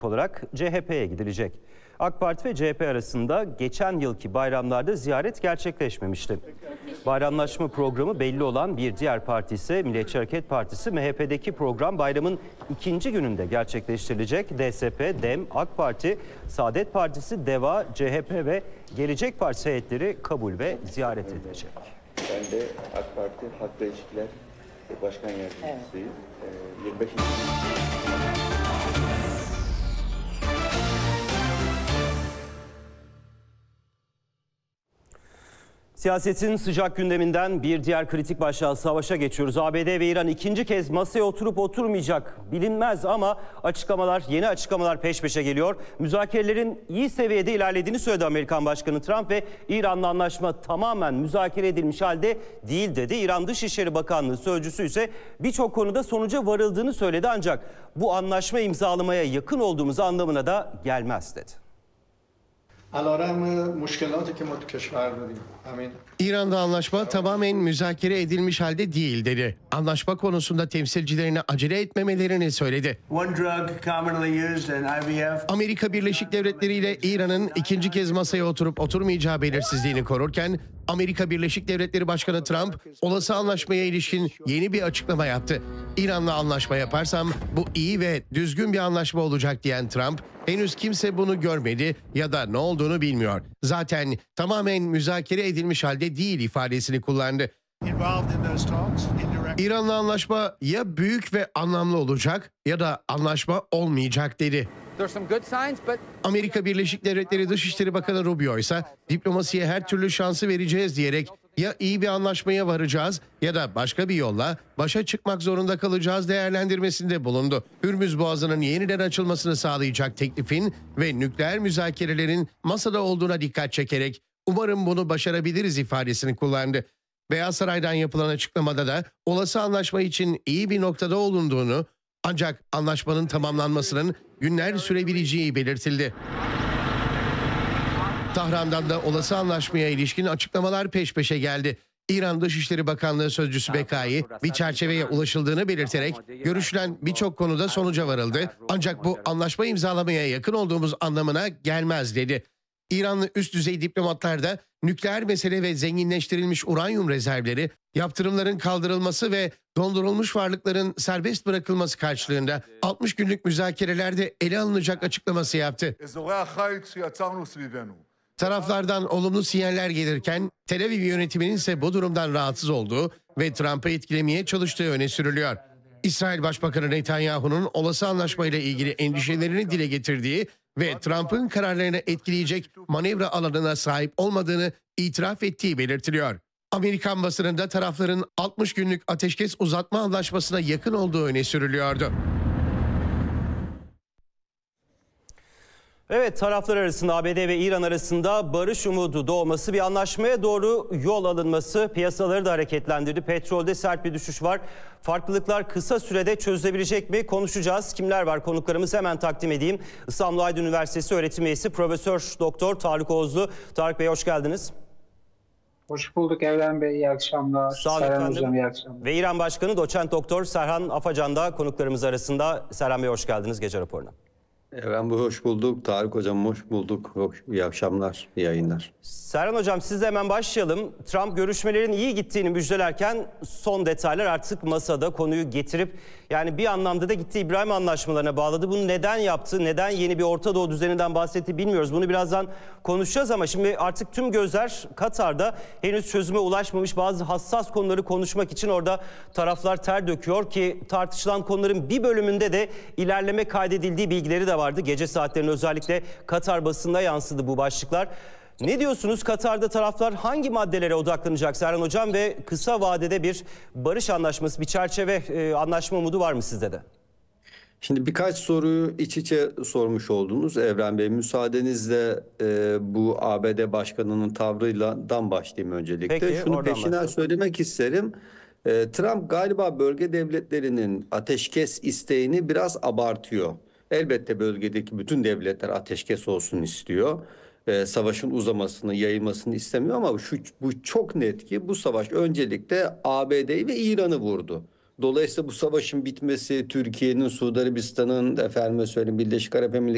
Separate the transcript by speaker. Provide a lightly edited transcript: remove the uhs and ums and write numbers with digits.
Speaker 1: olarak CHP'ye gidilecek. AK Parti ve CHP arasında geçen yılki bayramlarda ziyaret gerçekleşmemişti. Bayramlaşma programı belli olan bir diğer parti ise Milliyetçi Hareket Partisi. MHP'deki program bayramın ikinci gününde gerçekleştirilecek. DSP, DEM, AK Parti, Saadet Partisi, DEVA, CHP ve Gelecek Partisi heyetleri kabul ve ziyaret edilecek.
Speaker 2: Ben de AK Parti Halkla İlişkiler Başkan Yardımcısıyım. 25.
Speaker 1: Siyasetin sıcak gündeminden bir diğer kritik başlığa, savaşa geçiyoruz. ABD ve İran ikinci kez masaya oturup oturmayacak bilinmez ama yeni açıklamalar peş peşe geliyor. Müzakerelerin iyi seviyede ilerlediğini söyledi Amerikan Başkanı Trump ve İran'la anlaşma tamamen müzakere edilmiş halde değil dedi. İran Dışişleri Bakanlığı sözcüsü ise birçok konuda sonuca varıldığını söyledi ancak bu anlaşma imzalamaya yakın olduğumuz anlamına da gelmez dedi.
Speaker 3: İran'da anlaşma tamamen müzakere edilmiş halde değil dedi. Anlaşma konusunda temsilcilerine acele etmemelerini söyledi. Amerika Birleşik Devletleri ile İran'ın ikinci kez masaya oturup oturmayacağı belirsizliğini korurken Amerika Birleşik Devletleri Başkanı Trump olası anlaşmaya ilişkin yeni bir açıklama yaptı. İran'la anlaşma yaparsam bu iyi ve düzgün bir anlaşma olacak diyen Trump, henüz kimse bunu görmedi ya da ne olduğunu bilmiyor. Zaten tamamen müzakere edilmiş halde değil ifadesini kullandı. İran'la anlaşma ya büyük ve anlamlı olacak ya da anlaşma olmayacak dedi. Amerika Birleşik Devletleri Dışişleri Bakanı Rubio ise diplomasiye her türlü şansı vereceğiz diyerek ya iyi bir anlaşmaya varacağız ya da başka bir yolla başa çıkmak zorunda kalacağız değerlendirmesinde bulundu. Hürmüz Boğazı'nın yeniden açılmasını sağlayacak teklifin ve nükleer müzakerelerin masada olduğuna dikkat çekerek umarım bunu başarabiliriz ifadesini kullandı. Beyaz Saray'dan yapılan açıklamada da olası anlaşma için iyi bir noktada olunduğunu ancak anlaşmanın tamamlanmasının günler sürebileceği belirtildi. Tahran'dan da olası anlaşmaya ilişkin açıklamalar peş peşe geldi. İran Dışişleri Bakanlığı Sözcüsü Bekai bir çerçeveye ulaşıldığını belirterek görüşülen birçok konuda sonuca varıldı. Ancak bu anlaşma imzalamaya yakın olduğumuz anlamına gelmez dedi. İranlı üst düzey diplomatlar da nükleer mesele ve zenginleştirilmiş uranyum rezervleri, yaptırımların kaldırılması ve dondurulmuş varlıkların serbest bırakılması karşılığında 60 günlük müzakerelerde ele alınacak açıklaması yaptı. Taraflardan olumlu sinyaller gelirken Tel Aviv yönetiminin ise bu durumdan rahatsız olduğu ve Trump'ı etkilemeye çalıştığı öne sürülüyor. İsrail Başbakanı Netanyahu'nun olası anlaşmayla ilgili endişelerini dile getirdiği ve Trump'ın kararlarını etkileyecek manevra alanına sahip olmadığını itiraf ettiği belirtiliyor. Amerikan basınında tarafların 60 günlük ateşkes uzatma anlaşmasına yakın olduğu öne sürülüyordu.
Speaker 1: Evet, taraflar arasında ABD ve İran arasında barış umudu doğması, bir anlaşmaya doğru yol alınması piyasaları da hareketlendirdi. Petrolde sert bir düşüş var. Farklılıklar kısa sürede çözülebilecek mi? Konuşacağız. Kimler var? Konuklarımız hemen takdim edeyim. İstanbul Aydın Üniversitesi öğretim üyesi Profesör Doktor Tarık Oğuzlu. Tarık Bey hoş geldiniz.
Speaker 4: Hoş bulduk Evren Bey, iyi akşamlar.
Speaker 1: Sağ olun
Speaker 4: Serhan
Speaker 1: efendim.
Speaker 4: Hocam, iyi akşamlar.
Speaker 1: Ve İran Başkanı Doçent Doktor Serhan Afacan da konuklarımız arasında. Serhan Bey hoş geldiniz gece raporuna.
Speaker 5: Ben hoş bulduk. Tarık Hocam hoş bulduk. İyi akşamlar, iyi yayınlar.
Speaker 1: Serhan Hocam sizle hemen başlayalım. Trump görüşmelerin iyi gittiğini müjdelerken son detaylar artık masada, konuyu getirip yani bir anlamda da gitti İbrahim Anlaşmalarına bağladı. Bunu neden yaptı, neden yeni bir Orta Doğu düzeninden bahsetti bilmiyoruz. Bunu birazdan konuşacağız ama şimdi artık tüm gözler Katar'da, henüz çözüme ulaşmamış bazı hassas konuları konuşmak için orada taraflar ter döküyor ki tartışılan konuların bir bölümünde de ilerleme kaydedildiği bilgileri de vardı. Gece saatlerinde özellikle Katar basında yansıdı bu başlıklar. Ne diyorsunuz? Katar'da taraflar hangi maddelere odaklanacak Serhan Hocam ve kısa vadede bir barış anlaşması, bir çerçeve anlaşma umudu var mı sizde de?
Speaker 5: Şimdi birkaç soruyu iç içe sormuş oldunuz Evren Bey. Müsaadenizle bu ABD Başkanı'nın tavrıyla başlayayım öncelikle.
Speaker 1: Peki,
Speaker 5: şunu peşinden söylemek isterim. Trump galiba bölge devletlerinin ateşkes isteğini biraz abartıyor. Elbette bölgedeki bütün devletler ateşkes olsun istiyor. Savaşın uzamasını, yayılmasını istemiyor ama bu çok net ki bu savaş öncelikle ABD'yi ve İran'ı vurdu. Dolayısıyla bu savaşın bitmesi Türkiye'nin, Suudi Arabistan'ın, Birleşik Arap Emirlikleri'nin